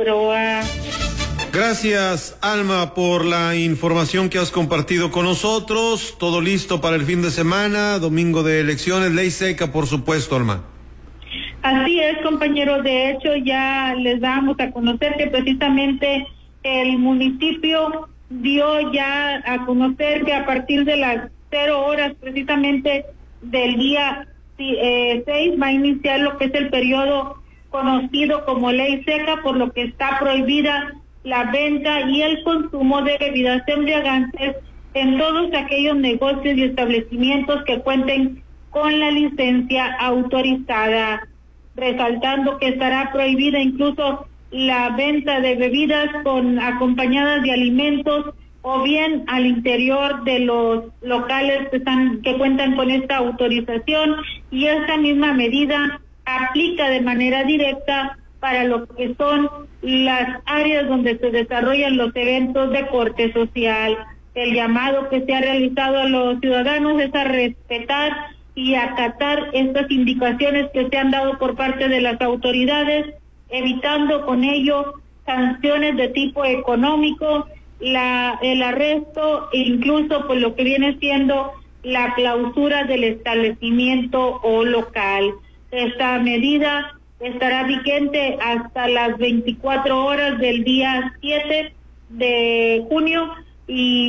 proa. Gracias, Alma, por la información que has compartido con nosotros. Todo listo para el fin de semana, domingo de elecciones, ley seca, por supuesto, Alma. Así es, compañero. De hecho, ya les damos a conocer que precisamente el municipio dio ya a conocer que a partir de las 0 horas precisamente del día 6 va a iniciar lo que es el periodo conocido como ley seca, por lo que está prohibida la venta y el consumo de bebidas embriagantes en todos aquellos negocios y establecimientos que cuenten con la licencia autorizada, resaltando que estará prohibida incluso la venta de bebidas acompañadas de alimentos o bien al interior de los locales que cuentan con esta autorización, y esta misma medida aplica de manera directa para lo que son las áreas donde se desarrollan los eventos de corte social. El llamado que se ha realizado a los ciudadanos es a respetar y acatar estas indicaciones que se han dado por parte de las autoridades, evitando con ello sanciones de tipo económico, el arresto e incluso por lo que viene siendo la clausura del establecimiento o local. Esta medida estará vigente hasta las 24 horas del día 7 de junio y